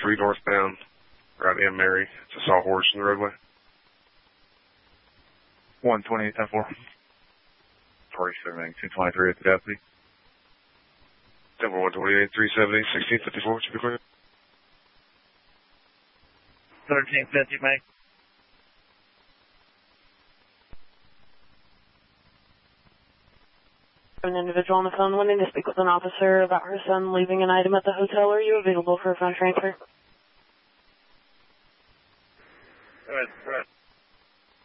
3 northbound, right in Mary. It's a sawhorse in the roadway. 128, 10-4. 47, 223 at the deputy. Denver 128, 370, 1654, should be clear. 1350, Mike. An individual on the phone wanting to speak with an officer about her son leaving an item at the hotel. Are you available for a phone transfer? Go ahead.